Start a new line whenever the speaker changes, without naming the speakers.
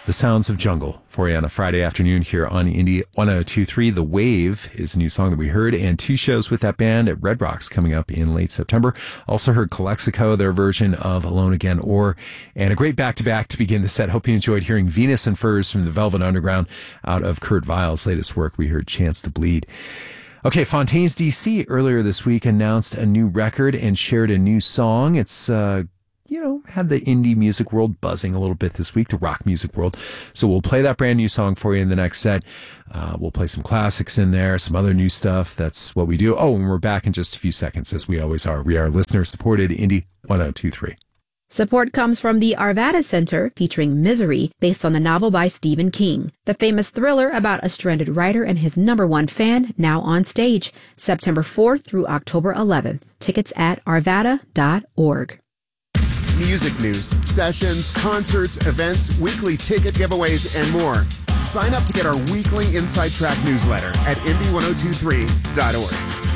The Sounds of Jungle for you on a Friday afternoon here on Indie 102.3. The Wave is a new song that we heard, and 2 shows with that band at Red Rocks coming up in late September. Also heard Calexico, their version of Alone Again, and a great back-to-back to begin the set. Hope you enjoyed hearing Venus and Furs from the Velvet Underground out of Kurt Weill's latest work. We heard Chance to Bleed. Okay, Fontaines DC earlier this week announced a new record and shared a new song. It's had the indie music world buzzing a little bit this week, the rock music world. So we'll play that brand new song for you in the next set. We'll play some classics in there, some other new stuff. That's what we do. Oh, and we're back in just a few seconds, as we always are. We are listener-supported Indie 102.3.
Support comes from the Arvada Center, featuring Misery, based on the novel by Stephen King. The famous thriller about a stranded writer and his #1 fan, now on stage, September 4th through October 11th. Tickets at arvada.org.
Music news, sessions, concerts, events, weekly ticket giveaways, and more. Sign up to get our weekly Inside Track newsletter at indie1023.org.